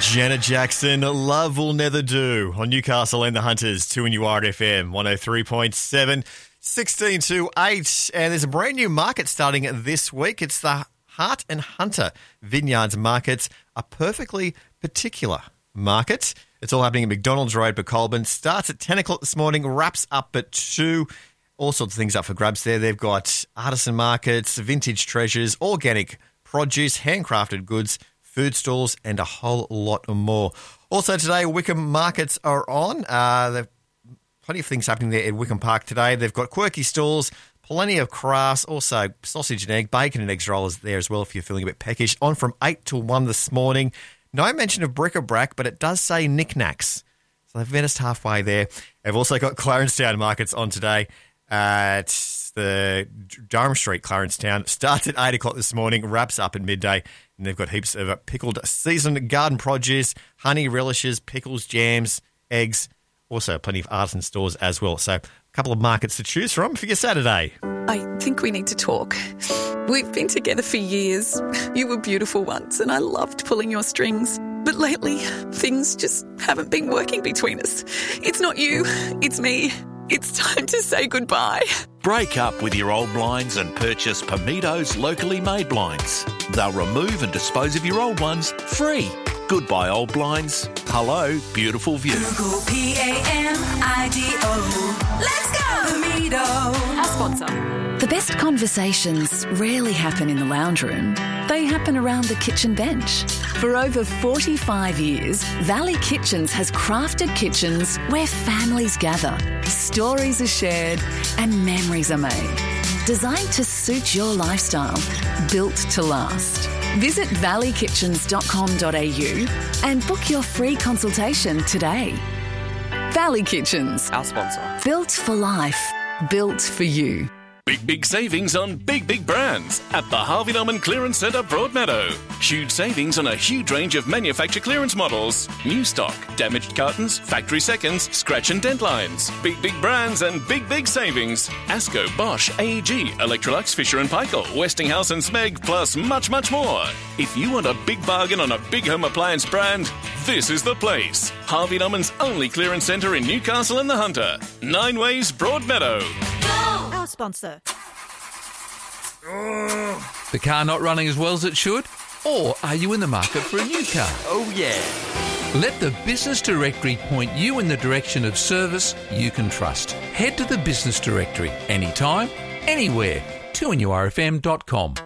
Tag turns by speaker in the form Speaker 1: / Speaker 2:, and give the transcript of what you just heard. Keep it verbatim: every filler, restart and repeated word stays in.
Speaker 1: Janet Jackson, Love Will Never Do on Newcastle and the Hunters, two N U R F M, one oh three point seven, sixteen to eight. And there's a brand new market starting this week. It's the Heart and Hunter Vineyards Markets, a perfectly particular market. It's all happening at McDonald's Road, Colburn. Starts at ten o'clock this morning, wraps up at two. All sorts of things up for grabs there. They've got artisan markets, vintage treasures, organic produce, handcrafted goods, food stalls, and a whole lot more. Also today, Wickham markets are on. Uh, there's plenty of things happening there at Wickham Park today. They've got quirky stalls, plenty of crafts, also sausage and egg, bacon and eggs rollers there as well if you're feeling a bit peckish. On from eight till one this morning. No mention of bric-a-brac, but it does say knickknacks. So they've finished halfway there. They've also got Clarencetown markets on today. Uh, it's the Durham Street, Clarencetown. Starts at eight o'clock this morning, wraps up at midday. And they've got heaps of pickled seasoned garden produce, honey relishes, pickles, jams, eggs. Also plenty of artisan stores as well. So a couple of markets to choose from for your Saturday.
Speaker 2: I think we need to talk. We've been together for years. You were beautiful once and I loved pulling your strings. But lately, things just haven't been working between us. It's not you, it's me. It's time to say goodbye.
Speaker 3: Break up with your old blinds and purchase Pamido's locally made blinds. They'll remove and dispose of your old ones free. Goodbye, old blinds. Hello, beautiful view.
Speaker 4: Google P A M I D O. Let's go! Pamido.
Speaker 2: Our sponsor.
Speaker 5: The best conversations rarely happen in the lounge room. They happen around the kitchen bench. For over forty-five years, Valley Kitchens has crafted kitchens where families gather, stories are shared, and memories are made. Designed to suit your lifestyle, built to last. Visit valley kitchens dot com dot a u and book your free consultation today. Valley Kitchens.
Speaker 6: Our sponsor.
Speaker 5: Built for life. Built for you.
Speaker 7: Big, big savings on big, big brands at the Harvey Norman Clearance Centre, Broadmeadow. Huge savings on a huge range of manufacturer clearance models. New stock, damaged cartons, factory seconds, scratch and dent lines. Big, big brands and big, big savings. Asco, Bosch, A E G, Electrolux, Fisher and Paykel, Westinghouse and Smeg, plus much, much more. If you want a big bargain on a big home appliance brand, this is the place. Harvey Norman's only clearance centre in Newcastle and the Hunter. Nine Ways, Broadmeadow.
Speaker 4: Our sponsor.
Speaker 8: The car not running as well as it should? Or are you in the market for a new car?
Speaker 6: Oh, yeah.
Speaker 8: Let the Business Directory point you in the direction of service you can trust. Head to the Business Directory anytime, anywhere. two N U R F M dot com.